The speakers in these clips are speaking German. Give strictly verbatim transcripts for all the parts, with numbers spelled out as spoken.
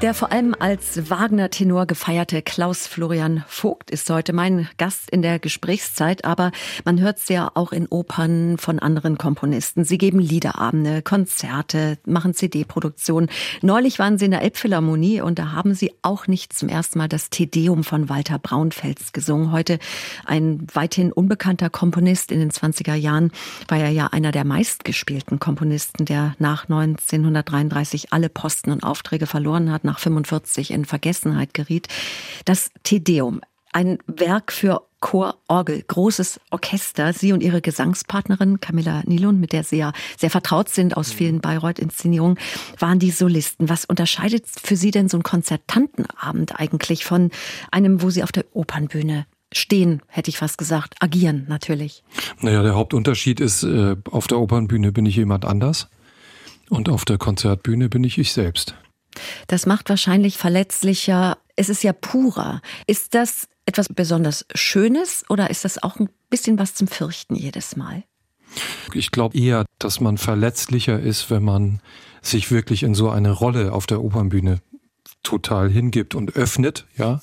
Der vor allem als Wagner-Tenor gefeierte Klaus Florian Vogt ist heute mein Gast in der Gesprächszeit, aber man hört es ja auch in Opern von anderen Komponisten. Sie geben Liederabende, Konzerte, machen C D-Produktionen. Neulich waren Sie in der Elbphilharmonie und da haben Sie auch nicht zum ersten Mal das Te Deum von Walter Braunfels gesungen. Heute ein weithin unbekannter Komponist. In den zwanziger Jahren war er ja einer der meistgespielten Komponisten, der nach neunzehnhundertdreiunddreißig alle Posten und Aufträge verloren hat, nach fünfundvierzig in Vergessenheit geriet. Das Te Deum, ein Werk für Chor, Orgel, großes Orchester. Sie und Ihre Gesangspartnerin Camilla Nilund, mit der Sie ja sehr vertraut sind aus vielen Bayreuth-Inszenierungen, waren die Solisten. Was unterscheidet für Sie denn so einen Konzertantenabend eigentlich von einem, wo Sie auf der Opernbühne stehen, hätte ich fast gesagt, agieren natürlich? Naja, der Hauptunterschied ist, auf der Opernbühne bin ich jemand anders und auf der Konzertbühne bin ich ich selbst. Das macht wahrscheinlich verletzlicher. Es ist ja purer. Ist das etwas besonders Schönes oder ist das auch ein bisschen was zum Fürchten jedes Mal? Ich glaube eher, dass man verletzlicher ist, wenn man sich wirklich in so eine Rolle auf der Opernbühne total hingibt und öffnet, ja.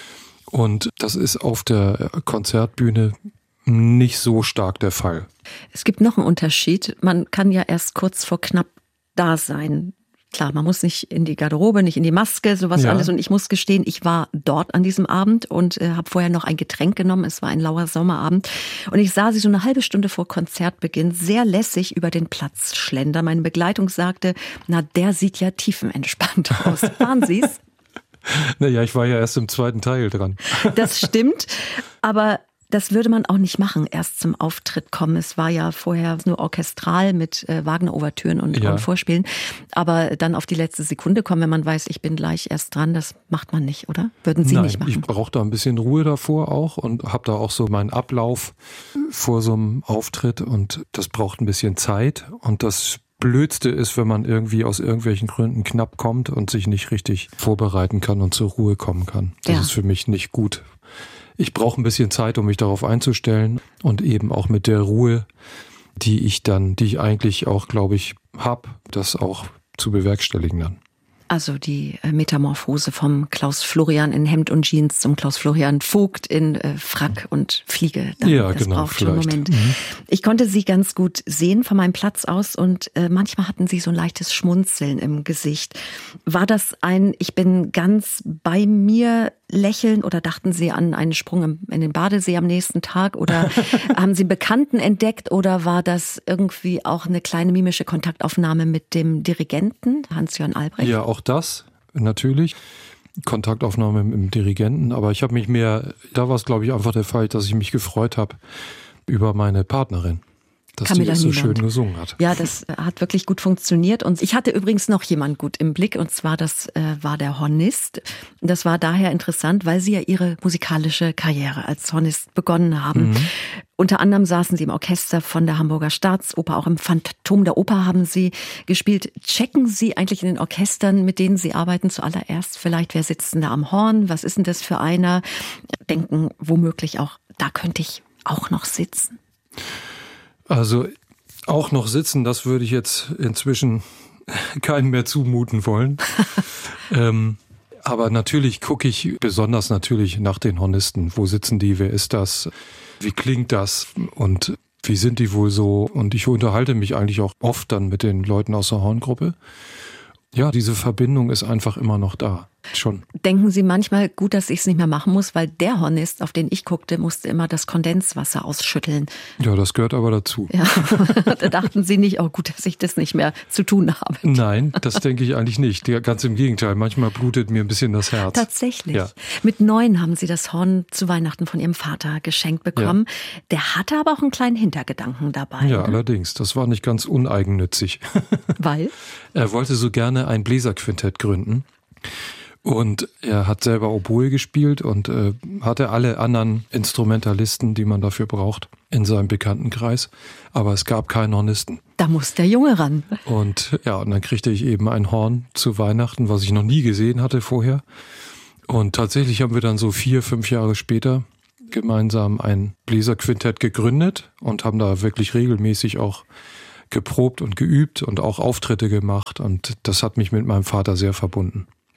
Und das ist auf der Konzertbühne nicht so stark der Fall. Es gibt noch einen Unterschied. Man kann ja erst kurz vor knapp da sein. Klar, man muss nicht in die Garderobe, nicht in die Maske, sowas ja. alles. Und ich muss gestehen, ich war dort an diesem Abend und äh, habe vorher noch ein Getränk genommen. Es war ein lauer Sommerabend. Und ich sah sie so eine halbe Stunde vor Konzertbeginn sehr lässig über den Platz schlendern. Meine Begleitung sagte, na, der sieht ja tiefenentspannt aus. Waren Sie's? Naja, ich war ja erst im zweiten Teil dran. Das stimmt, aber das würde man auch nicht machen, erst zum Auftritt kommen. Es war ja vorher nur orchestral mit äh, Wagner-Ouvertüren und, ja. und Vorspielen. Aber dann auf die letzte Sekunde kommen, wenn man weiß, ich bin gleich erst dran, das macht man nicht, oder? Würden Sie Nein, nicht machen? Ich brauche da ein bisschen Ruhe davor auch und habe da auch so meinen Ablauf vor so einem Auftritt und das braucht ein bisschen Zeit. Und das Blödste ist, wenn man irgendwie aus irgendwelchen Gründen knapp kommt und sich nicht richtig vorbereiten kann und zur Ruhe kommen kann. Das ja. ist für mich nicht gut. Ich brauche ein bisschen Zeit, um mich darauf einzustellen und eben auch mit der Ruhe, die ich dann, die ich eigentlich auch, glaube ich, habe, das auch zu bewerkstelligen dann. Also die Metamorphose vom Klaus Florian in Hemd und Jeans zum Klaus Florian Vogt in äh, Frack und Fliege. Dann, ja, das genau, braucht schon einen Moment. Mhm. Ich konnte Sie ganz gut sehen von meinem Platz aus und äh, manchmal hatten Sie so ein leichtes Schmunzeln im Gesicht. War das ein, ich bin ganz bei mir lächeln oder dachten Sie an einen Sprung in den Badesee am nächsten Tag oder haben Sie einen Bekannten entdeckt oder war das irgendwie auch eine kleine mimische Kontaktaufnahme mit dem Dirigenten Hans-Jörn Albrecht? Ja, auch das natürlich. Kontaktaufnahme mit dem Dirigenten, aber ich habe mich mehr, da war es glaube ich einfach der Fall, dass ich mich gefreut habe über meine Partnerin. Dass Camilla die so Nilund. schön gesungen hat. Ja, das hat wirklich gut funktioniert. Und ich hatte übrigens noch jemand gut im Blick, und zwar das äh, war der Hornist. Das war daher interessant, weil Sie ja Ihre musikalische Karriere als Hornist begonnen haben. Mhm. Unter anderem saßen Sie im Orchester von der Hamburger Staatsoper, auch im Phantom der Oper haben Sie gespielt. Checken Sie eigentlich in den Orchestern, mit denen Sie arbeiten, zuallererst vielleicht, wer sitzt denn da am Horn? Was ist denn das für einer? Denken womöglich auch, da könnte ich auch noch sitzen. Also auch noch sitzen, das würde ich jetzt inzwischen keinem mehr zumuten wollen. ähm, aber natürlich gucke ich besonders natürlich nach den Hornisten. Wo sitzen die? Wer ist das? Wie klingt das? Und wie sind die wohl so? Und ich unterhalte mich eigentlich auch oft dann mit den Leuten aus der Horngruppe. Ja, diese Verbindung ist einfach immer noch da. Schon. Denken Sie manchmal, gut, dass ich es nicht mehr machen muss, weil der Hornist, auf den ich guckte, musste immer das Kondenswasser ausschütteln. Ja, das gehört aber dazu. Ja, da dachten Sie nicht, oh gut, dass ich das nicht mehr zu tun habe. Nein, das denke ich eigentlich nicht. Ja, ganz im Gegenteil, manchmal blutet mir ein bisschen das Herz. Tatsächlich. Ja. Mit neun haben Sie das Horn zu Weihnachten von Ihrem Vater geschenkt bekommen. Ja. Der hatte aber auch einen kleinen Hintergedanken dabei. Ja, ne? Allerdings. Das war nicht ganz uneigennützig. Weil? Er wollte so gerne ein Bläserquintett gründen. Und er hat selber Oboe gespielt und äh, hatte alle anderen Instrumentalisten, die man dafür braucht, in seinem Bekanntenkreis. Aber es gab keinen Hornisten. Da muss der Junge ran. Und ja, und dann kriegte ich eben ein Horn zu Weihnachten, was ich noch nie gesehen hatte vorher. Und tatsächlich haben wir dann so vier, fünf Jahre später gemeinsam ein Bläserquintett gegründet und haben da wirklich regelmäßig auch geprobt und geübt und auch Auftritte gemacht. Und das hat mich mit meinem Vater sehr verbunden.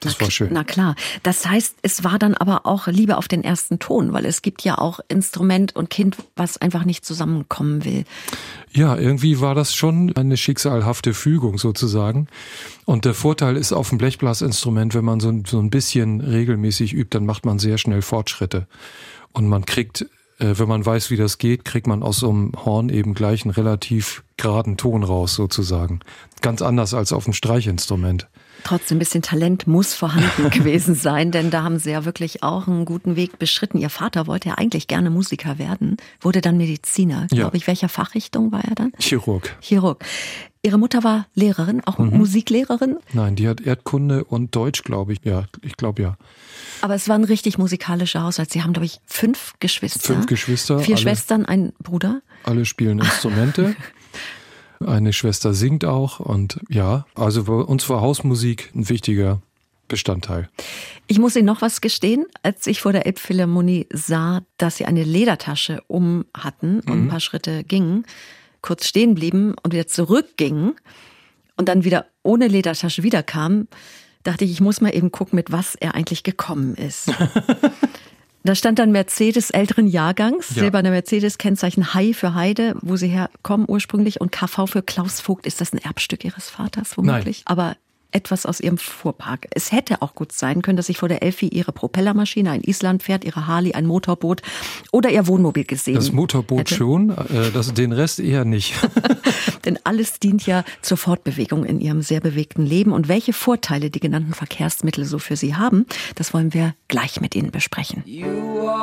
Das na, war schön. Na klar. Das heißt, es war dann aber auch Liebe auf den ersten Ton, weil es gibt ja auch Instrument und Kind, was einfach nicht zusammenkommen will. Ja, irgendwie war das schon eine schicksalhafte Fügung sozusagen. Und der Vorteil ist auf dem Blechblasinstrument, wenn man so ein, so ein bisschen regelmäßig übt, dann macht man sehr schnell Fortschritte. Und man kriegt, äh, wenn man weiß, wie das geht, kriegt man aus so einem Horn eben gleich einen relativ geraden Ton raus sozusagen. Ganz anders als auf dem Streichinstrument. Trotzdem ein bisschen Talent muss vorhanden gewesen sein, denn da haben Sie ja wirklich auch einen guten Weg beschritten. Ihr Vater wollte ja eigentlich gerne Musiker werden, wurde dann Mediziner. Ja. Glaube ich, welcher Fachrichtung war er dann? Chirurg. Chirurg. Ihre Mutter war Lehrerin, auch Mhm. Musiklehrerin? Nein, die hat Erdkunde und Deutsch, glaube ich. Ja, ich glaube ja. Aber es war ein richtig musikalischer Haushalt. Sie haben, glaube ich, fünf Geschwister. Fünf Geschwister. Vier alle, Schwestern, ein Bruder. Alle spielen Instrumente. Eine Schwester singt auch und ja, also bei uns war Hausmusik ein wichtiger Bestandteil. Ich muss Ihnen noch was gestehen, als ich vor der Elbphilharmonie sah, dass Sie eine Ledertasche um hatten und Mhm. ein paar Schritte gingen, kurz stehen blieben und wieder zurückgingen und dann wieder ohne Ledertasche wiederkamen, dachte ich, ich muss mal eben gucken, mit was er eigentlich gekommen ist. Da stand dann Mercedes älteren Jahrgangs, Ja. silberner Mercedes, Kennzeichen Hai für Heide, wo sie herkommen ursprünglich, und K V für Klaus Vogt. Ist das ein Erbstück Ihres Vaters womöglich? Nein. Aber etwas aus Ihrem Fuhrpark. Es hätte auch gut sein können, dass ich vor der Elfi Ihre Propellermaschine, ein Islandpferd, Ihre Harley, ein Motorboot oder Ihr Wohnmobil gesehen Das Motorboot hätte. schon, äh, das, den Rest eher nicht. Denn alles dient ja zur Fortbewegung in Ihrem sehr bewegten Leben. Und welche Vorteile die genannten Verkehrsmittel so für Sie haben, das wollen wir gleich mit Ihnen besprechen.